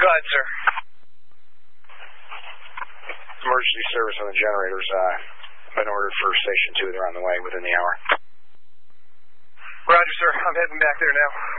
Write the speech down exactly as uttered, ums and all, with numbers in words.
Roger, sir. Emergency service on the generators. Uh, been ordered for Station two. They're on the way within the hour. Roger, sir. I'm heading back there now.